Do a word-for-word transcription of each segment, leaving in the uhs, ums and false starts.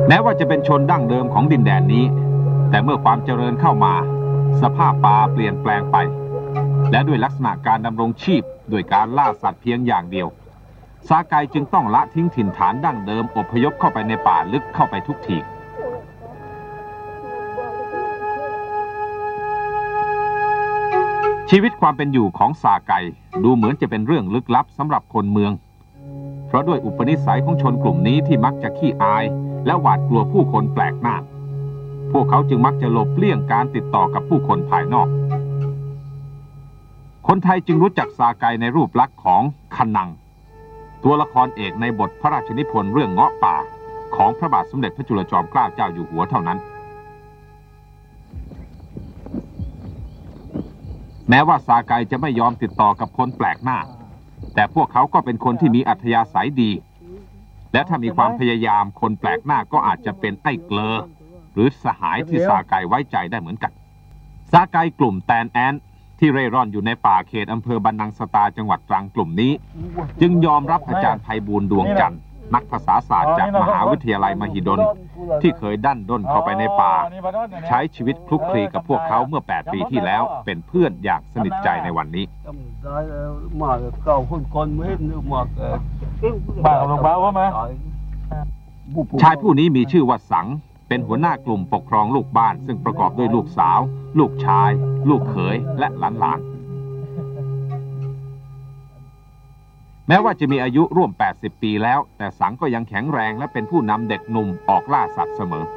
แม้ว่าจะเป็นชนดั้งเดิมของดินแดนนี้แต่เมื่อความเจริญเข้ามาสภาพป่าเปลี่ยนแปลงไปและด้วยลักษณะการดำรงชีพด้วยการล่าสัตว์เพียงอย่างเดียวซาไกจึงต้องละทิ้งถิ่นฐานดั้งเดิมอพยพเข้าไปในป่าลึกเข้าไปทุกทีชีวิตความเป็นอยู่ของซาไกดูเหมือนจะเป็นเรื่องลึกลับสำหรับคนเมืองเพราะด้วยอุปนิสัยของชนกลุ่มนี้ที่มักจะขี้อายและหวาดกลัวผู้คนแปลกหน้าพวกเขาจึงมักจะหลบเลี่ยงการติดต่อกับผู้คนภายนอกคนไทยจึงรู้จักซาไกในรูปลักษณ์ของคันนังตัวละครเอกในบทพระราชนิพนธ์เรื่องเงาะป่าของพระบาทสมเด็จพระจุลจอมเกล้าเจ้าอยู่หัวเท่านั้นแม้ว่าซาไกจะไม่ยอมติดต่อกับคนแปลกหน้าแต่พวกเขาก็เป็นคนที่มีอัธยาศัยดีและถ้ามีความพยายามคนแปลกหน้าก็อาจจะเป็นไอ้เกลอหรือสหายที่ซาไกไว้ใจได้เหมือนกันซาไกกลุ่มแตนแอนที่เร่ร่อนอยู่ในป่าเขตอำเภอบันนังสตาจังหวัดตรังกลุ่มนี้จึงยอมรับอาจารย์ไพบูลย์ดวงจันทร์นักภาษาศาสตร์จากมหาวิทยาลัยมหิดลที่เคยดั้นด้นเข้าไปในป่าใช้ชีวิตคลุกคลีกับพวกเขาเมื่อแปดปีที่แล้วเป็นเพื่อนอย่างสนิทใจในวันนี้ชายผู้นี้มีชื่อว่าสังเป็นหัวหน้ากลุ่มปกครองลูกบ้านซึ่งประกอบด้วยลูกสาวลูกชายลูกเขยและหลานๆแม้ว่าจะมีอายุร่วมแปดสิบปีแล้วแต่สังก็ยังแข็งแรงและเป็นผู้นำเด็กหนุ่มออกล่าสัตว์เสมอ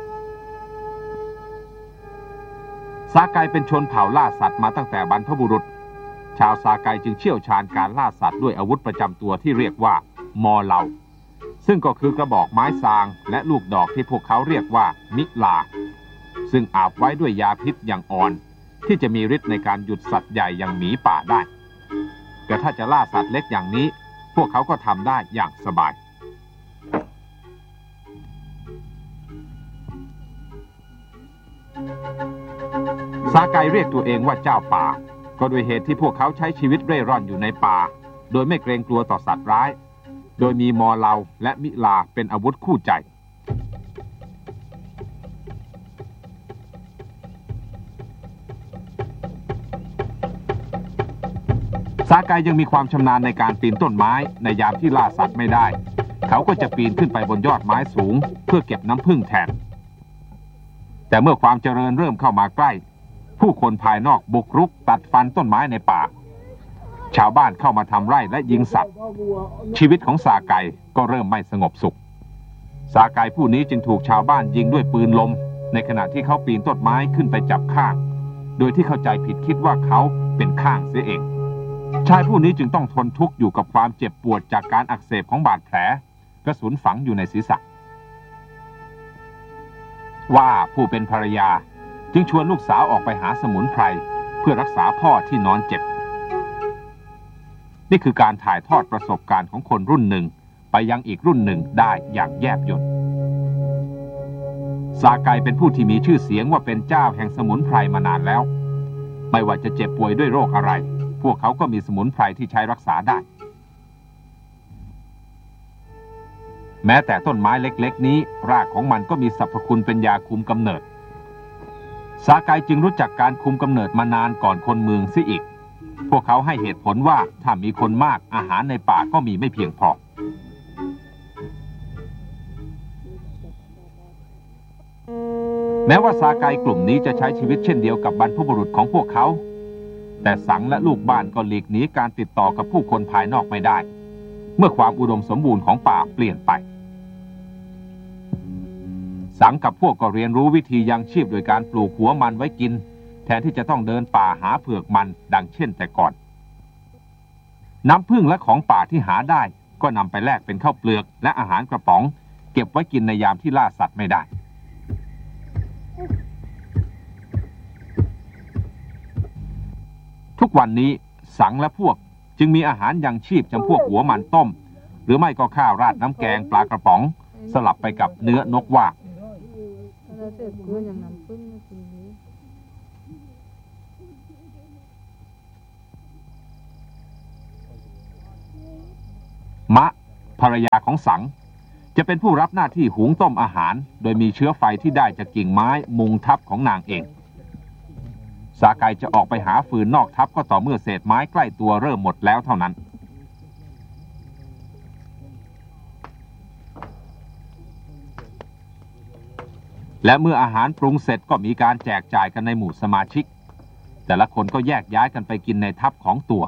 ซาไกเป็นชนเผ่าล่าสัตว์มาตั้งแต่บรรพบุรุษชาวซาไกจึงเชี่ยวชาญการล่าสัตว์ด้วยอาวุธประจำตัวที่เรียกว่ามอเหลาซึ่งก็คือกระบอกไม้ซางและลูกดอกที่พวกเขาเรียกว่ามิลาซึ่งอาบไว้ด้วยยาพิษอย่างอ่อนที่จะมีฤทธิ์ในการหยุดสัตว์ใหญ่อย่างหมีป่าได้แต่ถ้าจะล่าสัตว์เล็กอย่างนี้พวกเขาก็ทำได้อย่างสบายซาไกเรียกตัวเองว่าเจ้าป่าก็โดยเหตุที่พวกเขาใช้ชีวิตเร่ร่อนอยู่ในป่าโดยไม่เกรงกลัวต่อสัตว์ร้ายโดยมีมอเหลาและมิลาเป็นอาวุธคู่ใจซาไกยังมีความชำนาญในการปีนต้นไม้ในยามที่ล่าสัตว์ไม่ได้เขาก็จะปีนขึ้นไปบนยอดไม้สูงเพื่อเก็บน้ำผึ้งแทนแต่เมื่อความเจริญเริ่มเข้ามาใกล้ผู้คนภายนอกบุกรุกตัดฟันต้นไม้ในป่าชาวบ้านเข้ามาทำไร่และยิงสัตว์ชีวิตของซาไกก็เริ่มไม่สงบสุขซาไกผู้นี้จึงถูกชาวบ้านยิงด้วยปืนลมในขณะที่เขาปีนต้นไม้ขึ้นไปจับข้างโดยที่เข้าใจผิดคิดว่าเขาเป็นข้างเสียเองชายผู้นี้จึงต้องทนทุกข์อยู่กับความเจ็บปวดจากการอักเสบของบาดแผลกระสุนฝังอยู่ในศีรษะว่าผู้เป็นภรรยาจึงชวนลูกสาวออกไปหาสมุนไพรเพื่อรักษาพ่อที่นอนเจ็บนี่คือการถ่ายทอดประสบการณ์ของคนรุ่นหนึ่งไปยังอีกรุ่นหนึ่งได้อย่างแยบยลซาไกเป็นผู้ที่มีชื่อเสียงว่าเป็นเจ้าแห่งสมุนไพรมานานแล้วไม่ว่าจะเจ็บป่วยด้วยโรคอะไรพวกเขาก็มีสมุนไพรที่ใช้รักษาได้แม้แต่ต้นไม้เล็กๆนี้รากของมันก็มีสรรพคุณเป็นยาคุมกำเนิดซาไกจึงรู้จักการคุมกำเนิดมานานก่อนคนเมืองซิอีกพวกเขาให้เหตุผลว่าถ้ามีคนมากอาหารในป่าก็มีไม่เพียงพอแม้ว่าซาไกกลุ่มนี้จะใช้ชีวิตเช่นเดียวกับบรรพบุรุษของพวกเขาแต่สังและลูกบ้านก็หลีกหนีการติดต่อกับผู้คนภายนอกไม่ได้เมื่อความอุดมสมบูรณ์ของป่าเปลี่ยนไปสังกับพวกก็เรียนรู้วิธียังชีพโดยการปลูกหัวมันไว้กินแทนที่จะต้องเดินป่าหาเผือกมันดังเช่นแต่ก่อนน้ำผึ้งและของป่าที่หาได้ก็นำไปแลกเป็นข้าวเปลือกและอาหารกระป๋องเก็บไว้กินในยามที่ล่าสัตว์ไม่ได้ทุกวันนี้สังและพวกจึงมีอาหารยังชีพจำพวกหัวมันต้มหรือไม่ก็ข้าวราดน้ำแกงปลากระป๋องสลับไปกับเนื้อนกว่า มะภรรยาของสังจะเป็นผู้รับหน้าที่หุงต้มอาหารโดยมีเชื้อไฟที่ได้จากกิ่งไม้มุงทับของนางเองซาไกจะออกไปหาฟืนนอกทับก็ต่อเมื่อเศษไม้ใกล้ตัวเริ่มหมดแล้วเท่านั้นและเมื่ออาหารปรุงเสร็จก็มีการแจกจ่ายกันในหมู่สมาชิกแต่ละคนก็แยกย้ายกันไปกินในทับของตัว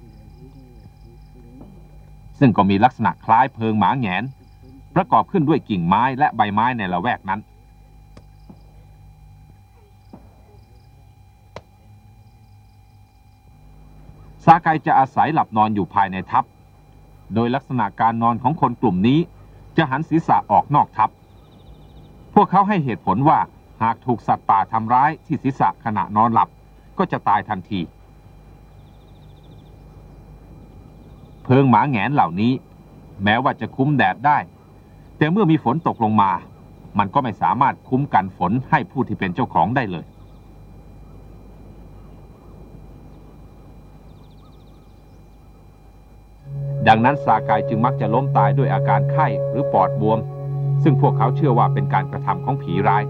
ซึ่งก็มีลักษณะคล้ายเพิงหมาแหงนประกอบขึ้นด้วยกิ่งไม้และใบไม้ในละแวกนั้นซาไกจะอาศัยหลับนอนอยู่ภายในทับโดยลักษณะการนอนของคนกลุ่มนี้จะหันศีรษะออกนอกทับพวกเขาให้เหตุผลว่าหากถูกสัตว์ป่าทำร้ายที่ศีรษะขณะนอนหลับก็จะตายทันทีเพิงหมาแหงนเหล่านี้แม้ว่าจะคุ้มแดดได้แต่เมื่อมีฝนตกลงมามันก็ไม่สามารถคุ้มกันฝนให้ผู้ที่เป็นเจ้าของได้เลยดังนั้นซาไกจึงมักจะล้มตายด้วยอาการไข้หรือปอดบวมซึ่งพวกเขาเชื่อว่าเป็นการกระทำของผีร้าย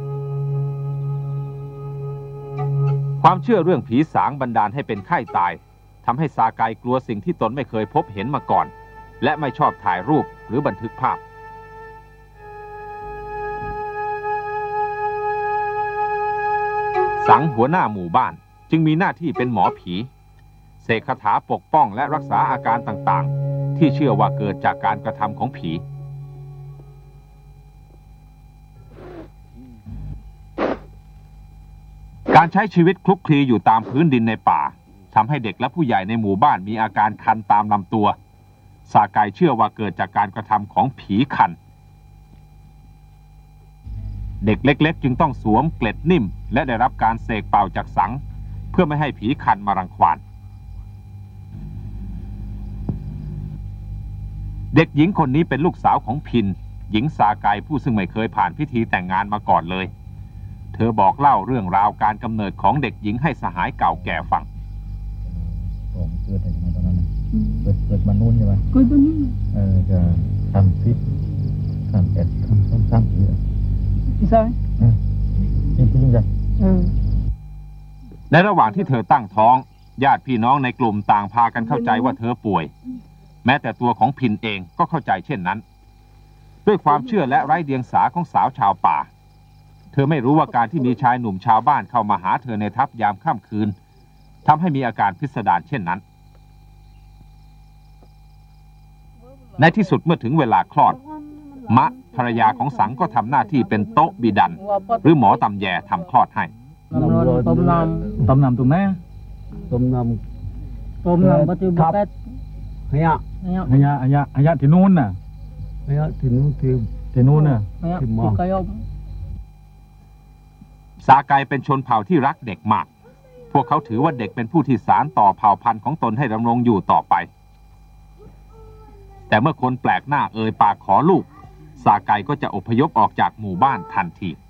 ความเชื่อเรื่องผีสางบันดาลให้เป็นไข้ตายทำให้ซาไกกลัวสิ่งที่ตนไม่เคยพบเห็นมาก่อนและไม่ชอบถ่ายรูปหรือบันทึกภาพสังหัวหน้าหมู่บ้านจึงมีหน้าที่เป็นหมอผีเสกคาถาปกป้องและรักษาอาการต่างๆที่เชื่อว่าเกิดจากการกระทำของผีการใช้ชีวิตคลุกคลีอยู่ตามพื้นดินในป่าทำให้เด็กและผู้ใหญ่ในหมู่บ้านมีอาการคันตามลำตัวซาไกเชื่อว่าเกิดจากการกระทำของผีคันเด็กเล็กๆจึงต้องสวมเกล็ดนิ่มและได้รับการเสกเป่าจากสังเพื่อไม่ให้ผีคันมารังควานเด็กหญิงคนนี้เป็นลูกสาวของพินหญิงซาไกผู้ซึ่งไม่เคยผ่านพิธีแต่งงานมาก่อนเลยเธอบอกเล่าเรื่องราวการกำเนิดของเด็กหญิงให้สหายเก่าแก่ฟังเกิดอะไรมาตอนนั้นเกิดเกิดมานู่นใช่ไหมเกิดมานู่นเออจะทำพิษทำแอดทำซ้ำๆอยู่ใช่เออจริงๆจ้ะเออในระหว่างที่เธอตั้งท้องญาติพี่น้องในกลุ่มต่างพากันเข้าใจว่าเธอป่วยแม้แต่ตัวของพินเองก็เข้าใจเช่นนั้นด้วยความเชื่อและไร้เดียงสาของสาวชาวป่าเธอไม่รู้ว่าการที่มีชายหนุ่มชาวบ้านเข้ามาหาเธอในทับยามค่ำคืนทำให้มีอาการพิสดารเช่นนั้นในที่สุดเมื่อถึงเวลาคลอดมะภรรยาของสังก็ทำหน้าที่เป็นโต๊ะบิดันหรือหมอตำแยทำคลอดให้ต้มน้ำต้มน้ำตรงไหนต้มน้ำต้มน้ำปฏิบัติฮะฮะฮะฮะฮะที่นู่นน่ะฮะที่นู่นที่ที่นู่นน่ะที่มอซาไกเป็นชนเผ่าที่รักเด็กมากพวกเขาถือว่าเด็กเป็นผู้ที่สานต่อเผ่าพันธุ์ของตนให้ดำรงอยู่ต่อไปแต่เมื่อคนแปลกหน้าเอ่ยปากขอลูกซาไกก็จะอพยพออกจากหมู่บ้านทันที